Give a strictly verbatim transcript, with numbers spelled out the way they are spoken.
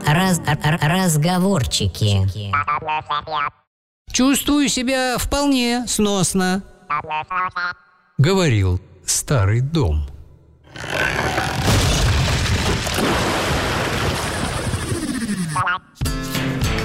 раз, р- разговорчики. «Чувствую себя вполне сносно», — говорил старый дом.